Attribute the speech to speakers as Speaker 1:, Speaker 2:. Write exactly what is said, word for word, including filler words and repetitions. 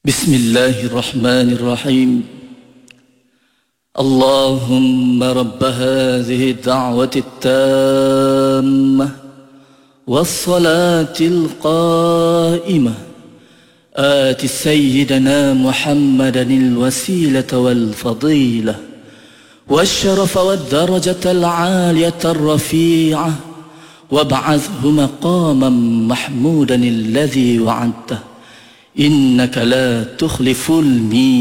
Speaker 1: بسم الله الرحمن الرحيم. اللهم رب هذه الدعوة التامة والصلاة القائمة آت سيدنا محمدا الوسيلة والفضيلة والشرف والدرجة العالية الرفيعة وابعثه مقاما محمودا الذي وعدته إنك لا تخلف الميعاد.